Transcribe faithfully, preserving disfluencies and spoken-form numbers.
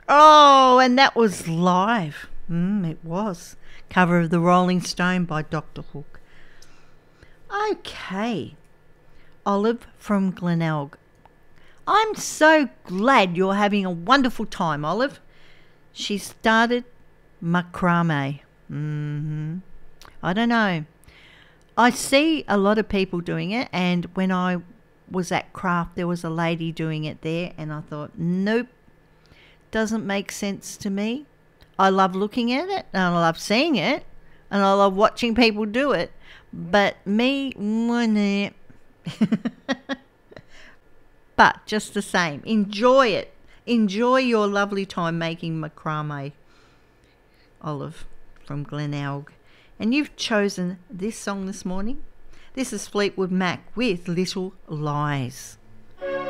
Oh, and that was live. Mm, it was. Cover of the Rolling Stone by Doctor Hook. Okay. Olive from Glenelg. I'm so glad you're having a wonderful time, Olive. She started macrame. Mm-hmm. I don't know. I see a lot of people doing it, and when I was at craft, there was a lady doing it there, and I thought, nope, doesn't make sense to me. I love looking at it, and I love seeing it, and I love watching people do it, but me, nah. But just the same, enjoy it. Enjoy your lovely time making macrame, Olive from Glenelg. And you've chosen this song this morning. This is Fleetwood Mac with Little Lies.